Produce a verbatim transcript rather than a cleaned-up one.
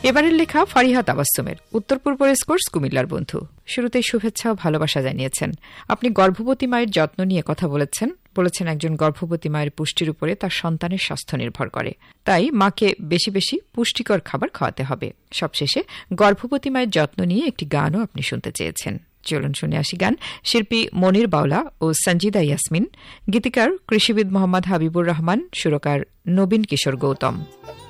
এবারের লেখা ফারিহা তাবাসসুমের, উত্তর পূর্ব রেসকোর্স, কুমিল্লার বন্ধু। শুরুতেই শুভেচ্ছা ও ভালোবাসা জানিয়েছেন। আপনি গর্ভবতী মায়ের যত্ন নিয়ে কথা বলেছেন বলেছেন একজন গর্ভবতী মায়ের পুষ্টির উপরে তার সন্তানের স্বাস্থ্য নির্ভর করে, তাই মাকে বেশি বেশি পুষ্টিকর খাবার খাওয়াতে হবে। সবশেষে গর্ভবতী মায়ের যত্ন নিয়ে একটি গানও আপনি শুনতে চেয়েছেন। চলুন শুনে আসি গান। শিল্পী মনির বাউলা ও সঞ্জিদা ইয়াসমিন, গীতিকার কৃষিবিদ মোহাম্মদ হাবিবুর রহমান, সুরকার নবীন কিশোর গৌতম।